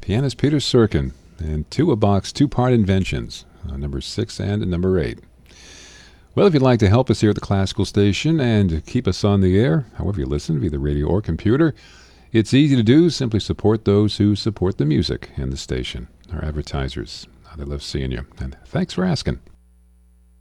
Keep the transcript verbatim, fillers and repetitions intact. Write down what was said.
Pianist Peter Serkin and Tuba Bach's two-part inventions, uh, number six and number eight. Well, if you'd like to help us here at the Classical Station and keep us on the air, however you listen, via the radio or computer, it's easy to do. Simply support those who support the music and the station, our advertisers. They love seeing you. And thanks for asking.